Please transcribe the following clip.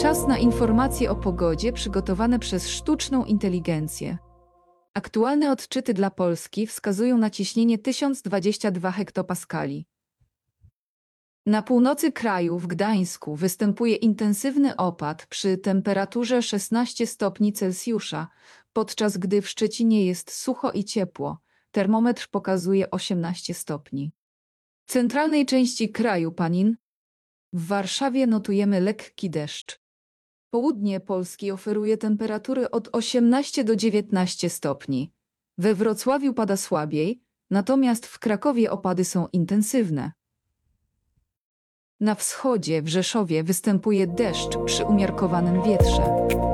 Czas na informacje o pogodzie przygotowane przez sztuczną inteligencję. Aktualne odczyty dla Polski wskazują na ciśnienie 1022 hektopaskali. Na północy kraju, w Gdańsku, występuje intensywny opad przy temperaturze 16 stopni Celsjusza, podczas gdy w Szczecinie jest sucho i ciepło. Termometr pokazuje 18 stopni. W centralnej części kraju, w Warszawie notujemy lekki deszcz. Południe Polski oferuje temperatury od 18 do 19 stopni. We Wrocławiu pada słabiej, natomiast w Krakowie opady są intensywne. Na wschodzie, w Rzeszowie, występuje deszcz przy umiarkowanym wietrze.